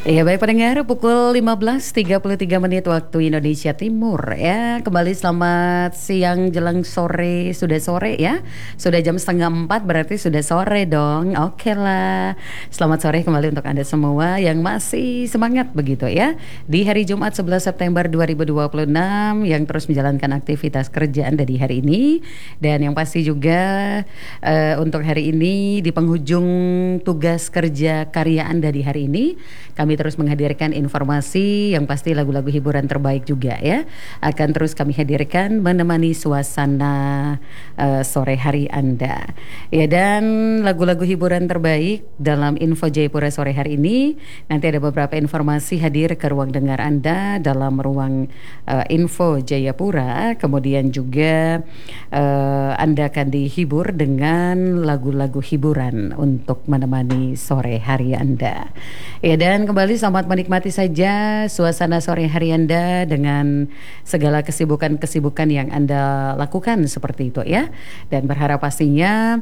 Iya baik pendengar, pukul 15.33 waktu Indonesia Timur ya. Kembali selamat siang jelang sore. Sudah sore ya. Sudah jam setengah 4 berarti sudah sore dong. Oke lah. Selamat sore kembali untuk Anda semua yang masih semangat begitu ya. Di hari Jumat 11 September 2026 yang terus menjalankan aktivitas kerja Anda di hari ini. Dan yang pasti juga untuk hari ini di penghujung tugas kerja karya Anda di hari ini, kami terus menghadirkan informasi yang pasti lagu-lagu hiburan terbaik juga ya. Akan terus kami hadirkan menemani suasana sore hari Anda. Ya, dan lagu-lagu hiburan terbaik dalam Info Jayapura sore hari ini, nanti ada beberapa informasi hadir ke ruang dengar Anda dalam ruang Info Jayapura. Kemudian juga Anda akan dihibur dengan lagu-lagu hiburan untuk menemani sore hari Anda. Ya, dan kembali selamat menikmati saja suasana sore hari Anda dengan segala kesibukan-kesibukan yang Anda lakukan seperti itu ya. Dan berharap pastinya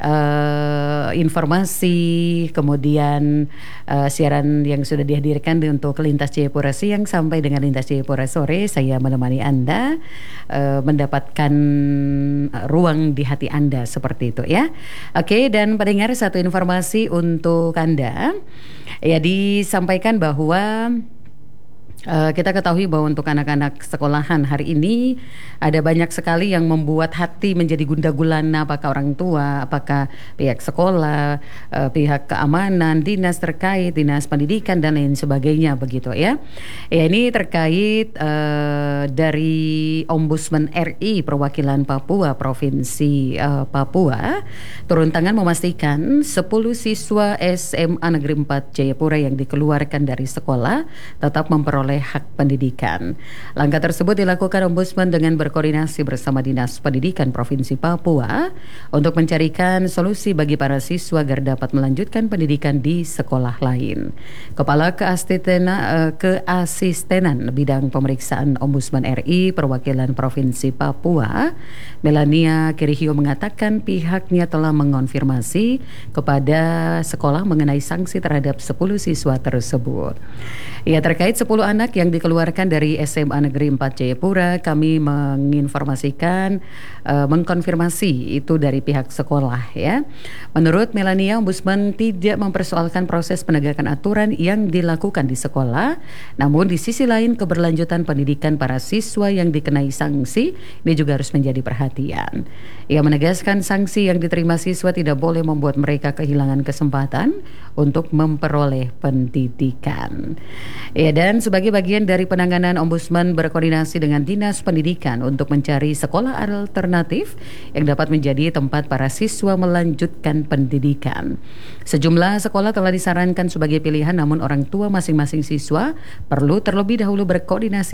informasi kemudian siaran yang sudah dihadirkan untuk Lintas Jayapura siang sampai dengan Lintas Jayapura sore, saya menemani Anda mendapatkan ruang di hati Anda seperti itu ya. Oke, dan pendengar, satu informasi untuk Anda. Ya, disampaikan bahwa kita ketahui bahwa untuk anak-anak sekolahan hari ini ada banyak sekali yang membuat hati menjadi gundah gulana, apakah orang tua, apakah pihak sekolah, pihak keamanan, dinas terkait, dinas pendidikan dan lain sebagainya begitu ya. Ya, ini terkait dari Ombudsman RI perwakilan Papua Provinsi Papua turun tangan memastikan 10 siswa SMA Negeri 4 Jayapura yang dikeluarkan dari sekolah tetap memperoleh hak pendidikan. Langkah tersebut dilakukan Ombudsman dengan berkoordinasi bersama Dinas Pendidikan Provinsi Papua untuk mencarikan solusi bagi para siswa agar dapat melanjutkan pendidikan di sekolah lain. Kepala Keasistenan Bidang Pemeriksaan Ombudsman RI perwakilan Provinsi Papua, Melania Kirihio, mengatakan pihaknya telah mengonfirmasi kepada sekolah mengenai sanksi terhadap 10 siswa tersebut. Ya, terkait 10 anak yang dikeluarkan dari SMA Negeri 4 Jayapura, kami menginformasikan, mengkonfirmasi itu dari pihak sekolah ya. Menurut Melania, Ombudsman tidak mempersoalkan proses penegakan aturan yang dilakukan di sekolah, namun di sisi lain keberlanjutan pendidikan para siswa yang dikenai sanksi ini juga harus menjadi perhatian. Ia menegaskan sanksi yang diterima siswa tidak boleh membuat mereka kehilangan kesempatan untuk memperoleh pendidikan. Ya, dan sebagai bagian dari penanganan, Ombudsman berkoordinasi dengan Dinas Pendidikan untuk mencari sekolah alternatif yang dapat menjadi tempat para siswa melanjutkan pendidikan. Sejumlah sekolah telah disarankan sebagai pilihan, namun orang tua masing-masing siswa perlu terlebih dahulu berkoordinasi